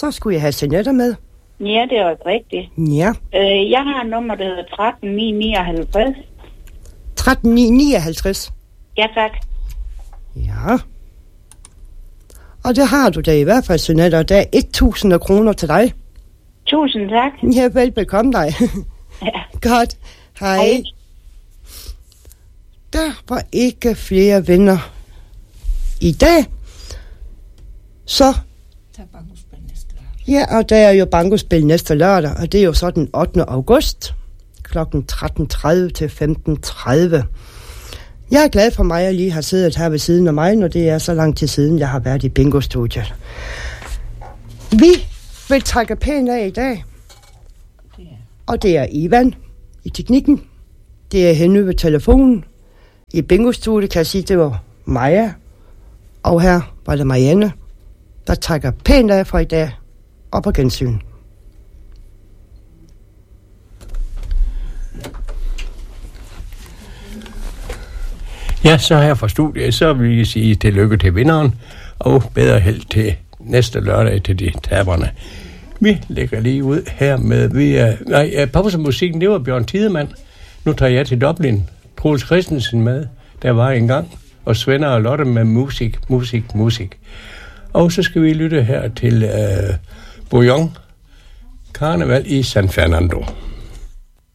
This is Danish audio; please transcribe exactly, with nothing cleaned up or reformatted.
Så skulle jeg have Jeanette med. Ja, det er rigtigt. Ja. Øh, jeg har et nummer, der hedder tretten ni nioghalvtreds. tretten ni nioghalvtreds? Ja, tak. Ja. Og det har du da i hvert fald, Jeanette, og der er tusind kroner til dig. Tusind tak. Ja, velbekomme dig. Ja. Godt. Hej. Hej. Der var ikke flere venner i dag. Så... Ja, og der er jo bankospil næste lørdag, og det er jo så den ottende august, klokken tretten tredive til femten tredive. Jeg er glad for mig, at jeg lige har siddet her ved siden af mig, når det er så lang tid siden, jeg har været i bingo-studiet. Vi vil takke pænt af i dag, og det er Ivan i teknikken. Det er hende ved telefonen. I bingo-studiet kan jeg sige, det var Maja, og her var det Marianne, der takker pænt af for i dag. Og på gensyn. Ja, så her fra studiet, så vil jeg sige tillykke til vinderen, og bedre held til næste lørdag til de taberne. Vi lægger lige ud her med, vi er, nej, pausemusikken, det var Bjørn Tidemand. Nu tager jeg til Dublin. Troels Christensen med, der var engang, og Svend og Lotte med musik, musik, musik. Og så skal vi lytte her til øh, Bouillon Karneval i San Fernando.